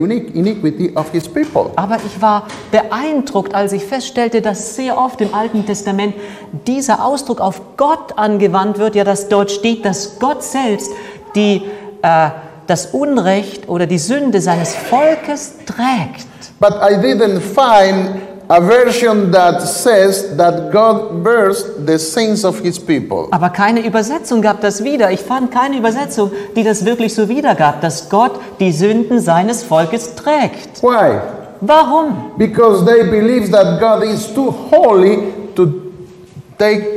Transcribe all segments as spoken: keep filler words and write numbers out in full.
iniquity of his people. Aber ich war beeindruckt, als ich feststellte, dass sehr oft im Alten Testament dieser Ausdruck auf Gott angewandt wird, ja, dass dort steht, dass Gott selbst die, äh, das Unrecht oder die Sünde seines Volkes trägt. But I didn't find a version that says that God bears the sins of his people. Aber keine Übersetzung gab das wieder. Ich fand keine Übersetzung, die das wirklich so wiedergab, dass Gott die Sünden seines Volkes trägt. Why? Warum? Because they believe that God is too holy to take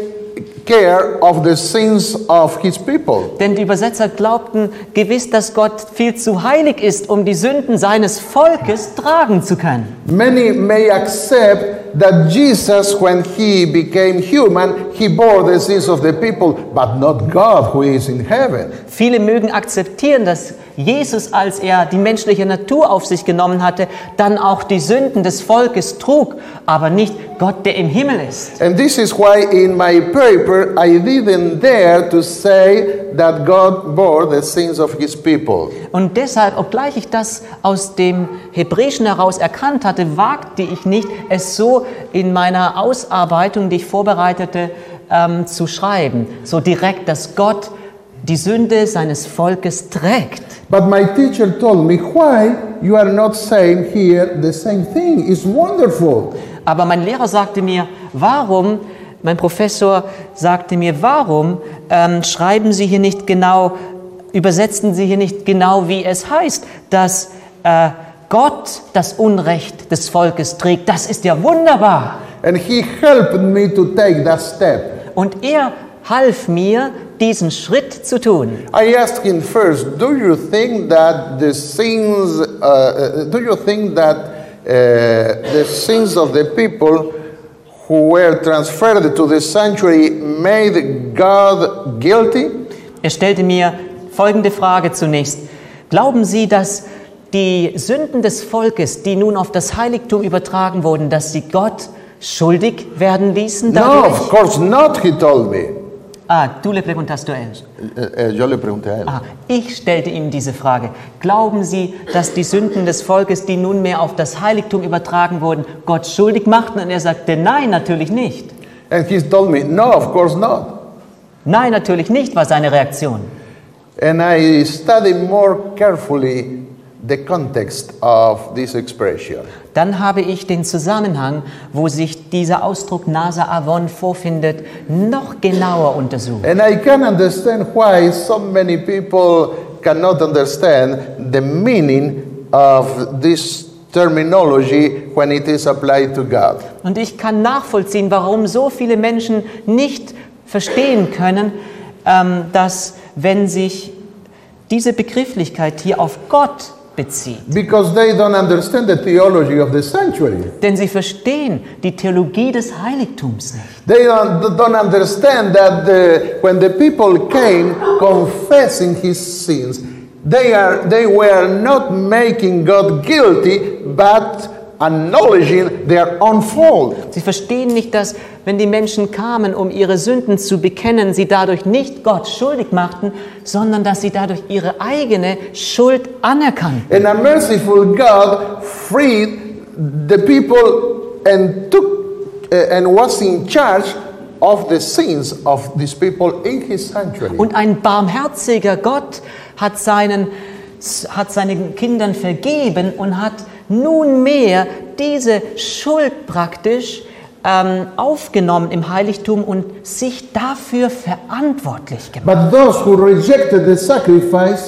care of the sins of his people. Denn die Übersetzer glaubten gewiss, dass Gott viel zu heilig ist, um die Sünden seines Volkes tragen zu können. Many may accept that Jesus, when he became human, he bore the sins of the people, but not God who is in heaven. Viele mögen akzeptieren, dass Jesus, als er die menschliche Natur auf sich genommen hatte, dann auch die Sünden des Volkes trug, aber nicht Gott, der im Himmel ist. And this is why in my paper I didn't dare to say that God bore the sins of his people. Und deshalb, obgleich ich das aus dem Hebräischen heraus erkannt hatte, wagte ich nicht, es so in meiner Ausarbeitung, die ich vorbereitete, ähm, zu schreiben, so direkt, dass Gott die Sünde seines Volkes trägt. But my teacher told me, why you are not saying here the same thing? It's wonderful. Aber mein Lehrer sagte mir, warum, mein Professor sagte mir, warum ähm, schreiben Sie hier nicht genau, übersetzen Sie hier nicht genau, wie es heißt, dass äh, Gott das Unrecht des Volkes trägt. Das ist ja wunderbar. And he helped me to take that step. Und er half mir, diesen Schritt zu tun. I asked him first, do you think that the sins, uh, do you think that uh, the sins of the people who were transferred to the sanctuary made God guilty? Er stellte mir folgende Frage zunächst. Glauben Sie, dass die Sünden des Volkes, die nun auf das Heiligtum übertragen wurden, dass sie Gott schuldig werden ließen dadurch? No, of course not, he told me. Ah, tú le preguntaste a él. Eh, eh, yo le pregunté a él. Ah, ich stellte ihm diese Frage. Glauben Sie, dass die Sünden des Volkes, die nunmehr auf das Heiligtum übertragen wurden, Gott schuldig machten? Und er sagte, nein, natürlich nicht. And he told me, no, of course not. Nein, natürlich nicht, war seine Reaktion. And I studied more carefully the context of this expression. Dann habe ich den Zusammenhang, wo sich dieser Ausdruck Nasa Avon vorfindet, noch genauer untersucht. And I can understand why so many people cannot understand the meaning of this terminology when it is applied to God. Und ich kann nachvollziehen, warum so viele Menschen nicht verstehen können, ähm, dass wenn sich diese Begrifflichkeit hier auf Gott bezieht. Because they don't understand the theology of the sanctuary. Denn sie verstehen die Theologie des Heiligtums nicht. They don't, don't understand that the, when the people came confessing his sins, they, are, they were not making God guilty, but acknowledging their own fault. Sie verstehen nicht, dass, wenn die Menschen kamen, um ihre Sünden zu bekennen, sie dadurch nicht Gott schuldig machten, sondern dass sie dadurch ihre eigene Schuld anerkannten. And a merciful God freed the people and took uh, and was in charge of the sins of these people in his sanctuary. Und ein barmherziger Gott hat seinen, hat seinen Kindern vergeben und hat nunmehr diese Schuld praktisch ähm, aufgenommen im Heiligtum und sich dafür verantwortlich gemacht. But those who rejected the sacrifice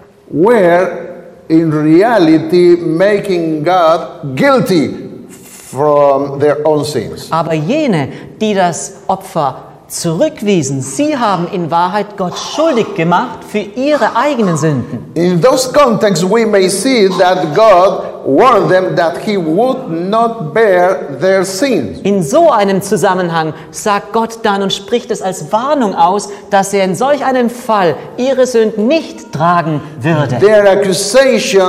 were in reality making God guilty from their own sins. Aber jene, die das Opfer zurückwiesen, sie haben in Wahrheit Gott schuldig gemacht für ihre eigenen Sünden. In those contexts we may see that God warned them that he would not bear their sins. In so einem Zusammenhang sagt Gott dann und spricht es als Warnung aus, dass er in solch einem Fall ihre Sünden nicht tragen würde. Their accusation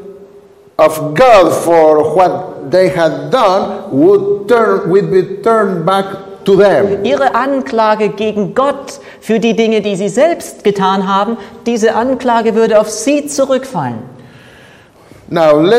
of God for what they had done would turn would be turned back to them. Ihre Anklage gegen Gott für die Dinge, die sie selbst getan haben, diese Anklage würde auf sie zurückfallen. Now,